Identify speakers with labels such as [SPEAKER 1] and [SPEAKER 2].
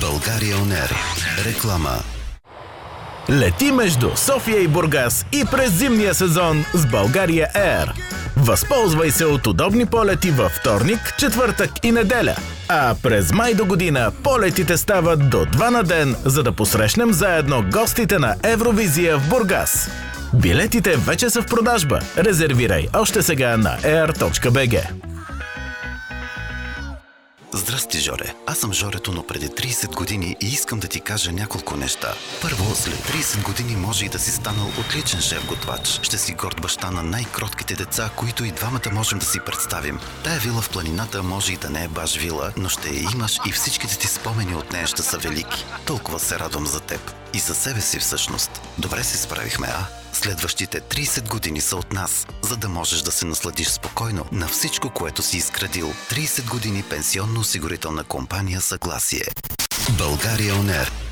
[SPEAKER 1] България ОНЕР. Реклама.
[SPEAKER 2] Лети между София и Бургас и през зимния сезон с България Air. Възползвай се от удобни полети във вторник, четвъртък и неделя. А през май до година полетите стават до 2 на ден, за да посрещнем заедно гостите на Евровизия в Бургас. Билетите вече са в продажба. Резервирай още сега на air.bg.
[SPEAKER 1] Здрасти, Жоре. Аз съм Жорето, но преди 30 години и искам да ти кажа няколко неща. Първо, след 30 години може и да си станал отличен шеф-готвач. Ще си горд баща на най-кротките деца, които и двамата можем да си представим. Тая вила в планината може и да не е баш вила, но ще я имаш и всичките ти спомени от нея ще са велики. Толкова се радвам за теб. И за себе си всъщност. Добре се справихме, а? Следващите 30 години са от нас, за да можеш да се насладиш спокойно на всичко, което си изградил. 30 години пенсионно-осигурителна компания Съгласие. България ОНЕР.